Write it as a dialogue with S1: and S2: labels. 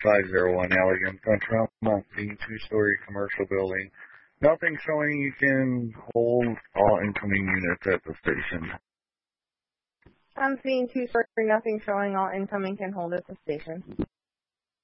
S1: 501 Allegan Country, Mountain, two-story commercial building. Nothing showing you can hold all incoming units at the station.
S2: I'm seeing two-story, nothing showing all incoming can hold at the station.